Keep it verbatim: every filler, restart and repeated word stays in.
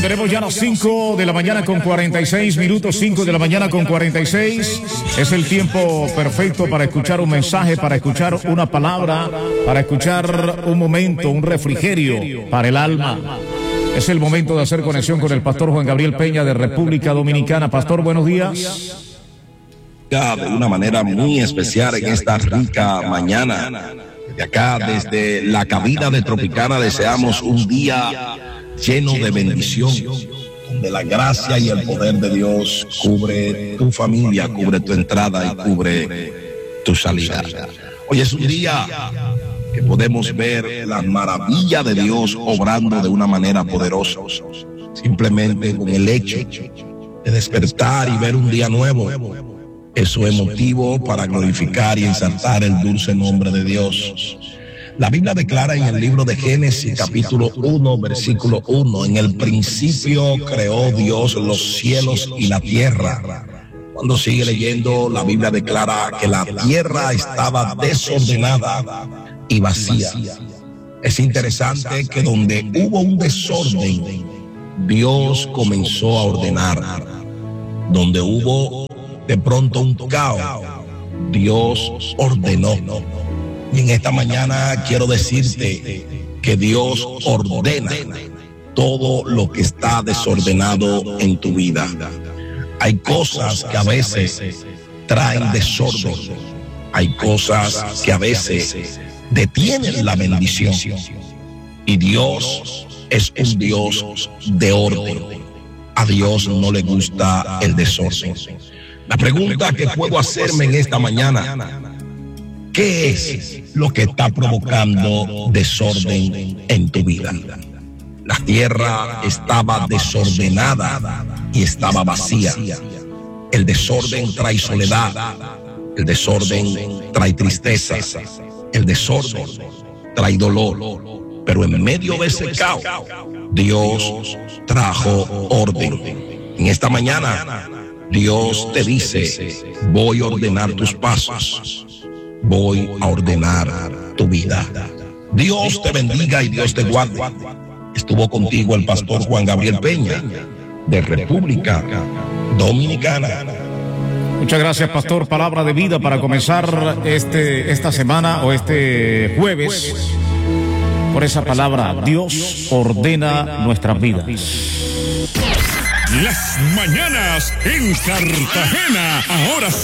Bueno, tenemos ya las cinco de la mañana con cuarenta y seis minutos, cinco de la mañana con cuarenta y seis. Es el tiempo perfecto para escuchar un mensaje, para escuchar una palabra, para escuchar un momento, un refrigerio para el alma. Es el momento de hacer conexión con el pastor Juan Gabriel Peña de República Dominicana. Pastor, buenos días. De una manera muy especial en esta rica mañana. De acá, desde la cabina de Tropicana, deseamos un día lleno de bendición, donde la gracia y el poder de Dios cubre tu familia, cubre tu entrada y cubre tu salida. Hoy es un día que podemos ver la maravilla de Dios obrando de una manera poderosa. Simplemente con el hecho de despertar y ver un día nuevo, eso es motivo para glorificar y exaltar el dulce nombre de Dios. La Biblia declara en el libro de Génesis, capítulo uno, versículo uno, en el principio creó Dios los cielos y la tierra. Cuando sigue leyendo, la Biblia declara que la tierra estaba desordenada y vacía. Es interesante que donde hubo un desorden, Dios comenzó a ordenar. Donde hubo de pronto un caos, Dios ordenó. Y en esta mañana quiero decirte que Dios ordena todo lo que está desordenado en tu vida. Hay cosas que a veces traen desorden. Hay cosas que a veces detienen la bendición. Y Dios es un Dios de orden. A Dios no le gusta el desorden. La pregunta que puedo hacerme en esta mañana: ¿qué es lo que está provocando desorden en tu vida? La tierra estaba desordenada y estaba vacía. El desorden trae soledad. El desorden trae tristeza. El desorden trae dolor. Pero en medio de ese caos, Dios trajo orden. En esta mañana, Dios te dice: voy a ordenar tus pasos. Voy a ordenar tu vida. Dios te bendiga y Dios te guarde. Estuvo contigo el pastor Juan Gabriel Peña de República Dominicana. Muchas gracias, pastor. Palabra de vida para comenzar este, esta semana o este jueves. Por esa palabra, Dios ordena nuestras vidas. Las mañanas en Cartagena, ahora